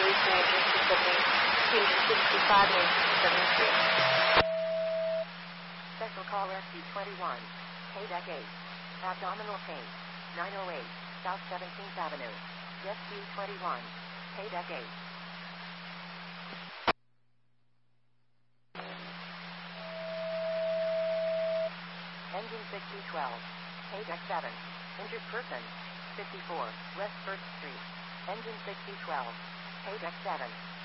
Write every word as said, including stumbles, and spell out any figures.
police name is Pacific, P sixty-five name seventy-three. Special call S C twenty-one, Paydeck eight, abdominal pain, nine oh eight, South seventeenth Avenue, S C twenty-one, Paydeck eight. Engine sixty twelve, Paydeck seven, injured person, fifty-four, West First Street, Engine sixty twelve, Paydeck seven.